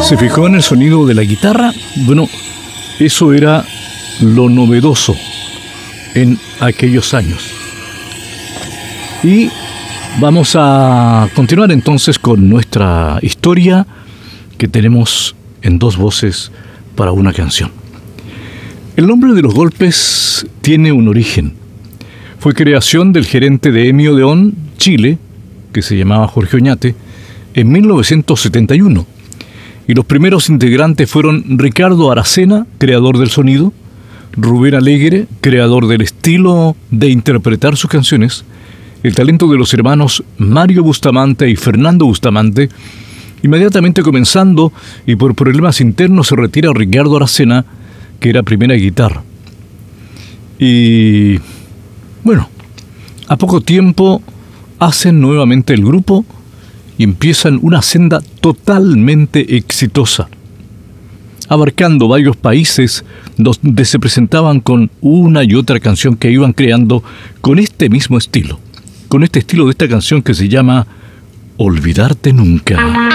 ¿Se fijó en el sonido de la guitarra? Bueno, eso era lo novedoso en aquellos años. Y vamos a continuar entonces con nuestra historia que tenemos en dos voces para una canción. El nombre de los golpes tiene un origen. Fue creación del gerente de EMI Odeón, Chile, que se llamaba Jorge Oñate, en 1971. Y los primeros integrantes fueron Ricardo Aracena, creador del sonido, Rubén Alegre, creador del estilo de interpretar sus canciones, el talento de los hermanos Mario Bustamante y Fernando Bustamante. Inmediatamente comenzando, y por problemas internos se retira Ricardo Aracena, que era primera guitarra. Y bueno, a poco tiempo hacen nuevamente el grupo y empiezan una senda totalmente exitosa, abarcando varios países donde se presentaban con una y otra canción que iban creando con este mismo estilo, con este estilo de esta canción que se llama Olvidarte Nunca.